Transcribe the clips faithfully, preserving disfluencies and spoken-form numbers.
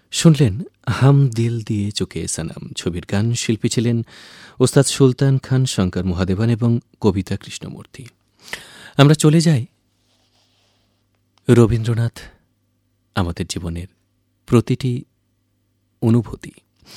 শুনলেন হাম দিল দিয়ে চোখে সানাম ছবির গান। শিল্পী ছিলেন ওস্তাদ সুলতান খান, শঙ্কর মহাদেবন এবং কবিতা কৃষ্ণমূর্তি। আমরা চলে যাই রবীন্দ্রনাথ আমাদের জীবনের প্রতিটি অনুভূতি,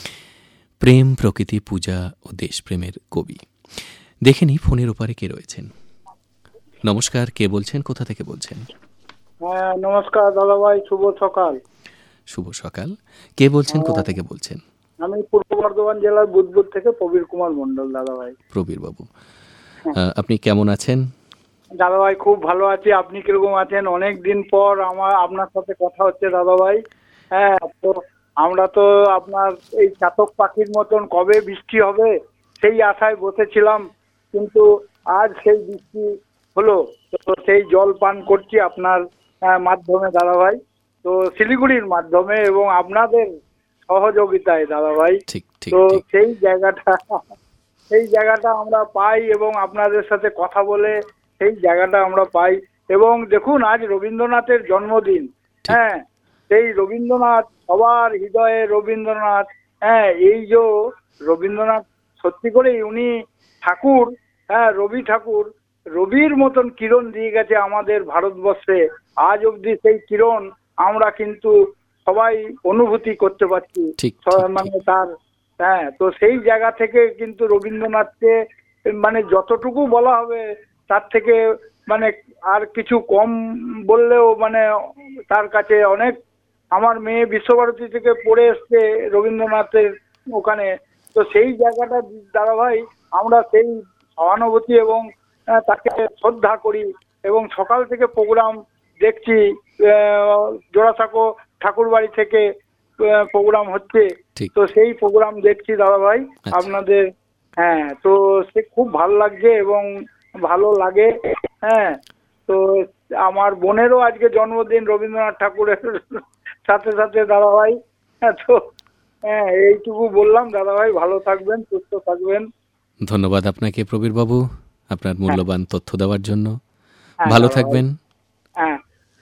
প্রেম, প্রকৃতি, পূজা ও দেশপ্রেমের কবি। দেখে নি ফোনের ওপারে কে রয়েছেন। নমস্কার, কে বলছেন, কোথা থেকে বলছেন? হ্যাঁ নমস্কার দাদাভাই, শুভ সকাল। শুভ সকাল। কে বলছেন, কোথা থেকে বলছেন? আমি পূর্ব বর্ধমান জেলার বুধবুদ থেকে প্রবীর কুমার মন্ডল দাদাভাই। প্রবীর বাবু, আপনি কেমন আছেন? দাদাভাই খুব ভালো আছি, আপনি কিরকম আছেন? অনেক দিন পর আমার আপনার সাথে কথা হচ্ছে দাদাভাই। হ্যাঁ, তো আমরা তো আপনার এই চাতক পাখির মতন কবে বৃষ্টি হবে সেই আশায় বসেছিলাম, কিন্তু আজ সেই বৃষ্টি হলো। তো সেই জল পান করছি আপনার মাধ্যমে দাদাভাই, তো শিলিগুড়ির মাধ্যমে এবং আপনাদের সহযোগিতায় দাদাভাই। তো সেই জায়গাটা সেই জায়গাটা আমরা পাই এবং আপনাদের সাথে কথা বলে সেই জায়গাটা আমরা পাই। এবং দেখুন আজ রবীন্দ্রনাথের জন্মদিন। হ্যাঁ, সেই রবীন্দ্রনাথ সবার হৃদয়ে রবীন্দ্রনাথ। হ্যাঁ, এই যে রবীন্দ্রনাথ সত্যি করেই উনি ঠাকুর, হ্যাঁ রবি ঠাকুর, রবির মতন কিরণ দিয়ে গেছে আমাদের ভারতবর্ষে। আজ অবধি সেই কিরণ আমরা কিন্তু সবাই অনুভূতি করতে পারছি, মানে তার। হ্যাঁ, তো সেই জায়গা থেকে কিন্তু রবীন্দ্রনাথকে মানে যতটুকু বলা হবে তার থেকে মানে আর কিছু কম বললেও মানে তার কাছে অনেক। আমার মেয়ে বিশ্বভারতী থেকে পড়ে এসছে রবীন্দ্রনাথের ওখানে, তো সেই জায়গাটা দাদাভাই আমরা সেই সহানুভূতি এবং তাকে শ্রদ্ধা করি এবং সকাল থেকে প্রোগ্রাম দেখছি। জোড়াসাঁকো ঠাকুর বাড়ি থেকে প্রোগ্রাম হচ্ছে, তো সেই প্রোগ্রাম দেখছি দাদাভাই আপনাদের। হ্যাঁ, তো সে খুব ভালো লাগছে এবং ভালো লাগে। হ্যাঁ, তো আমার বোনেরও আজকে জন্মদিন রবীন্দ্রনাথ ঠাকুরের সাথে সাথে দাদাভাই। হ্যাঁ, তো হ্যাঁ এইটুকু বললাম দাদাভাই, ভালো থাকবেন, সুস্থ থাকবেন। ধন্যবাদ আপনাকে প্রবীর বাবু, আপনার মূল্যবান তথ্য দেওয়ার জন্য। ভালো থাকবেন। হ্যাঁ,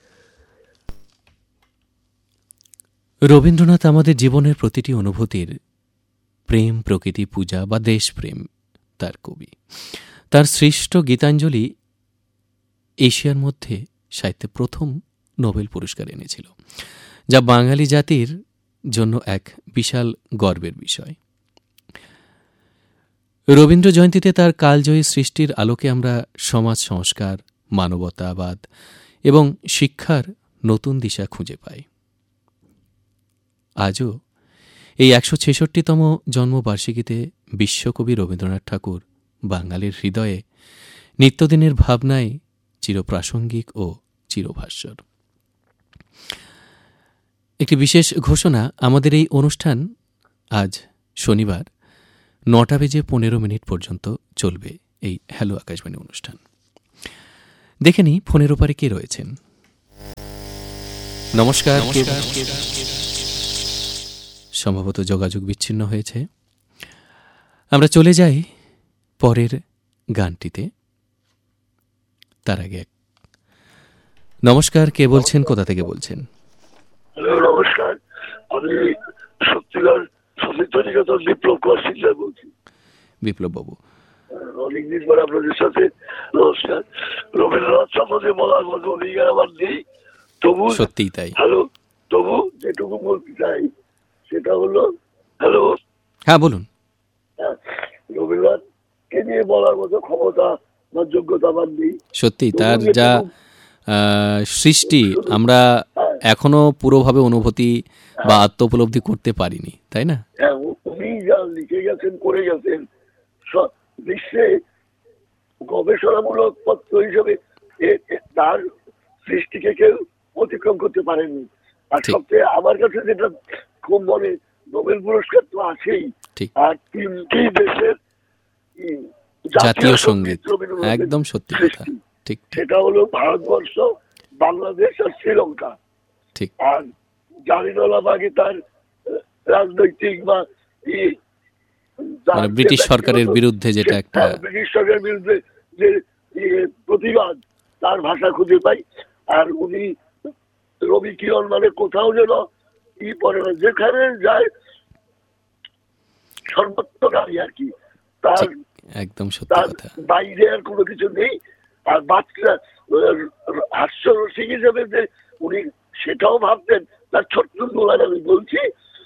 রবীন্দ্রনাথ আমাদের জীবনের প্রতিটি অনুভূতির প্রেম, প্রকৃতি, পূজা বা দেশপ্রেম তার কবি। তার সৃষ্ট গীতাঞ্জলি এশিয়ার মধ্যে সাহিত্যে প্রথম নোবেল পুরস্কার এনেছিল, যা বাঙালি জাতির জন্য এক বিশাল গর্বের বিষয়। রবীন্দ্র জয়ন্তীতে তার কালজয়ী সৃষ্টির আলোকে আমরা সমাজ সংস্কার, মানবতাবাদ এবং শিক্ষার নতুন দিশা খুঁজে পাই। আজও এই একশো ছেষট্টিতম জন্মবার্ষিকীতে বিশ্বকবি রবীন্দ্রনাথ ঠাকুর বাঙালির হৃদয়ে নিত্যদিনের ভাবনায় চিরপ্রাসঙ্গিক ও চিরভাস্বর। একটি বিশেষ ঘোষণা, আমাদের এই অনুষ্ঠান আজ শনিবার নটা বেজে পনেরো মিনিট পর্যন্ত চলবে, এই হ্যালো আকাশবাণী অনুষ্ঠান। দেখে নি ফোনের ওপারে কে রয়েছেন। নমস্কার। সম্ভবত যোগাযোগ বিচ্ছিন্ন হয়েছে। আমরা চলে যাই পরের গানটিতে। তার আগে নমস্কার, কে বলছেন, কোথা থেকে বলছেন? নমস্কার, আমি সত্যিকার সচেতনিকতার বিপ্লব কুমার সিংহ বলছি। বিপ্লব বাবু, অনেকদিন পর আপনাদের সাথে নমস্কার। রবীন্দ্রনাথ সম্বন্ধে বলার মতো অধিকার আমার নেই, তবু সত্যিই তাই। হ্যালো, তবু যেটুকু বলতে চাই সেটা হলো, হ্যালো, হ্যাঁ বলুন। রবীন্দ্রনাথকে নিয়ে বলার মতো ক্ষমতা বা যোগ্যতা আমার নেই। সত্যি তার যা সৃষ্টি আমরা এখনো পুরোভাবে অনুভূতি বা আত্ম উপলব্ধি করতে পারিনি, তাই না? উনি যা লিখে গেছেন, করে গেছেন, বিশ্বে গবেষণামূলক পত্র হিসেবে তার সৃষ্টিকে কেউ অতিক্রম করতে পারেনি। আর সবচেয়ে আমার কাছে যেটা খুব মনে, নোবেল পুরস্কার তো আছেই, আর তিনটি দেশের জাতীয় সঙ্গীত, একদম সত্যি কথা। ঠিক, সেটা হলো ভারতবর্ষ, বাংলাদেশ আর শ্রীলঙ্কা। ঠিক। আর জালিয়ানওয়ালাবাগে তার রাজনৈতিক বা ব্রিটিশ সরকারের বিরুদ্ধে যেটা একটা ব্রিটিশ সরকারের বিরুদ্ধে যে প্রতিবাদ, তার ভাষা খুঁজে পাই। আর উনি রবি কিরণ মানে কোথাও যেন ই পড়ে না, যেখানে যায় সর্বত্র গাড়ি আর কি, তার একদম সত্যি কথা, বাইরে আর কোনো কিছু নেই। আর বাচ্চা হাস্যরসিক হিসেবে যে উনি সেটাও ভাবতেন, তার ছোট্ট দোলার আমি বলছি,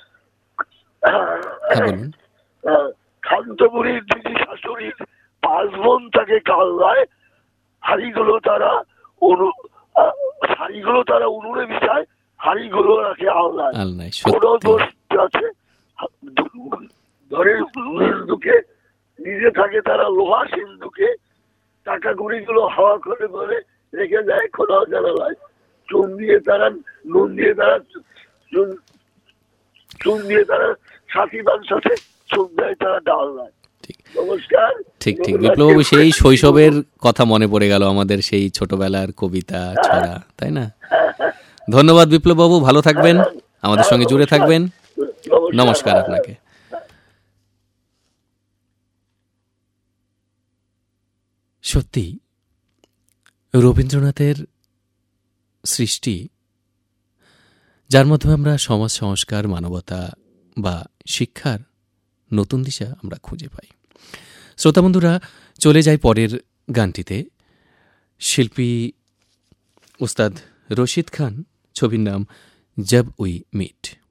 খান্তপুরীর দিদি শাশুড়ির পাঁচ বোন তাকে কালনায়, হাড়িগুলো তারা অনু শাড়িগুলো তারা উনুনে বিছায়, হাড়িগুলো রাখে আলনায়। কোনো দোষ আছে ঘরের সিন্ধুকে, নিজে থাকে তারা লোহা সিন্ধুকে, টাকা গুঁড়িগুলো হাওয়া করে করে রেখে দেয় খোলা জানালায়, চুন দিয়ে তারা নুন দিয়ে তারা চুন চুন দিয়ে তারা সাথী সাথে চুন দেয় তারা ডাল দেয়। নমস্কার। ঠিক ঠিক বিপ্লববাবু, সেই শৈশবের কথা মনে পড়ে গেল আমাদের, সেই ছোটবেলার কবিতা ছড়া, তাই না? ধন্যবাদ বিপ্লববাবু, ভালো থাকবেন, আমাদের সঙ্গে জুড়ে থাকবেন। নমস্কার আপনাকে। সত্যি রবীন্দ্রনাথের সৃষ্টি, যার মাধ্যমে আমরা সমাজ সংস্কার, মানবতা বা শিক্ষার নতুন দিশা আমরা খুঁজে পাই। শ্রোতা বন্ধুরা, চলে যাই পরের গানটিতে। শিল্পী উস্তাদ রশিদ খান, ছবির নাম জব উই মিট।